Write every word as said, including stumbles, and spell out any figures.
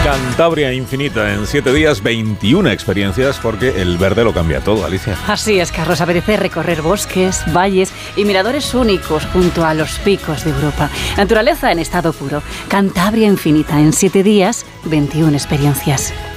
Cantabria infinita, en siete días, veintiuna experiencias, porque el verde lo cambia todo, Alicia. Así es, Carlos, apetece recorrer bosques, valles y miradores únicos junto a los picos de Europa. Naturaleza en estado puro. Cantabria infinita, en siete días, veintiuna experiencias.